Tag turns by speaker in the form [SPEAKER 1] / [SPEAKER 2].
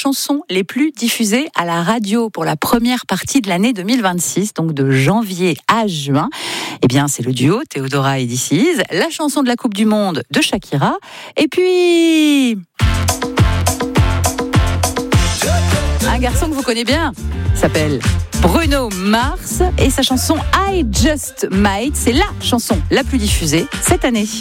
[SPEAKER 1] chansons les plus diffusées à la radio pour la première partie de l'année 2026, donc de janvier à juin. Eh bien, c'est le duo Theodora et This Is, la chanson de la Coupe du Monde de Shakira, et puis un garçon que vous connaissez bien, s'appelle Bruno Mars, et sa chanson I Just Might, c'est la chanson la plus diffusée cette année.